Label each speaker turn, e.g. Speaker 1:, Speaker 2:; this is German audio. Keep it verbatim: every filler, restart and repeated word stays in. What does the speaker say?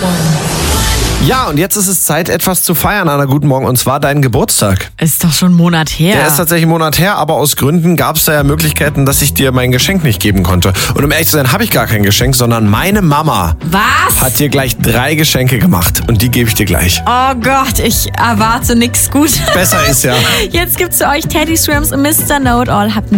Speaker 1: Ja, und jetzt ist es Zeit, etwas zu feiern, Anna. Guten Morgen, und zwar deinen Geburtstag.
Speaker 2: Ist doch schon ein Monat her.
Speaker 1: Der ist tatsächlich einen Monat her, aber aus Gründen gab es da ja Möglichkeiten, dass ich dir mein Geschenk nicht geben konnte. Und um ehrlich zu sein, habe ich gar kein Geschenk, sondern meine Mama
Speaker 2: Was?
Speaker 1: hat dir gleich drei Geschenke gemacht. Und die gebe ich dir gleich.
Speaker 2: Oh Gott, ich erwarte nichts Gutes.
Speaker 1: Besser ist ja.
Speaker 2: Jetzt gibt's für euch Teddy Swims und Mister Know It All. Habt